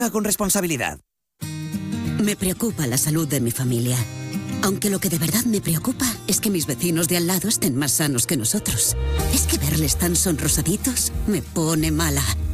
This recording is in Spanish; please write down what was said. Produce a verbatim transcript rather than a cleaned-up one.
con responsabilidad. Me preocupa la salud de mi familia. Aunque lo que de verdad me preocupa es que mis vecinos de al lado estén más sanos que nosotros. Es que verles tan sonrosaditos me pone mala.